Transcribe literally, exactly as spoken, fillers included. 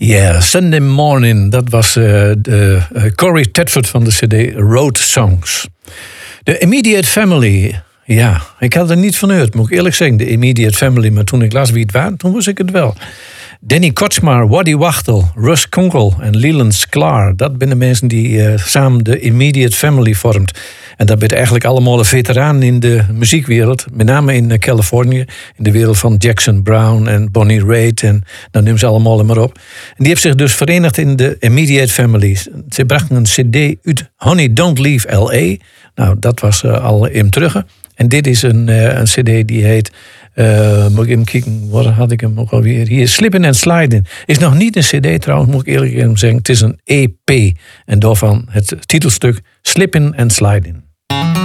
Yeah, Sunday Morning. Dat was uh, de, uh, Corey Tedford van de cd Road Songs. De Immediate Family. Ja, ik had er niet van gehoord, moet ik eerlijk zeggen. De Immediate Family. Maar toen ik las wie het waren, toen wist ik het wel. Danny Kotsmar, Waddy Wachtel, Russ Kunkel en Leland Sklar. Dat zijn de mensen die uh, samen de Immediate Family vormt. En dat zijn eigenlijk allemaal veteranen in de muziekwereld. Met name in uh, Californië. In de wereld van Jackson Browne en Bonnie Raitt. En dan nemen ze allemaal maar op. En die heeft zich dus verenigd in de Immediate Family. Ze brachten een cd uit Honey Don't Leave L A. Nou, dat was uh, al in terug. En dit is een, uh, een cd die heet... Uh, moet ik even kijken, wat had ik hem ook alweer? Hier, Slippin' and Slidin'. Is nog niet een cd trouwens, moet ik eerlijk zeggen. Het is een E P. En daarvan het titelstuk Slippin' and Slidin'.